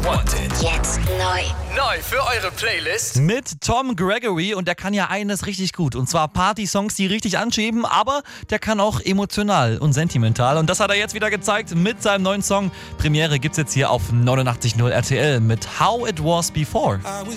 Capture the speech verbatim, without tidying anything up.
Wanted. Jetzt neu. Neu für eure Playlist. Mit Tom Gregory, und der kann ja eines richtig gut, und zwar Party-Songs, die richtig anschieben, aber der kann auch emotional und sentimental, und das hat er jetzt wieder gezeigt mit seinem neuen Song. Premiere gibt's jetzt hier auf neunundachtzig Komma null R T L mit How It Was Before. I was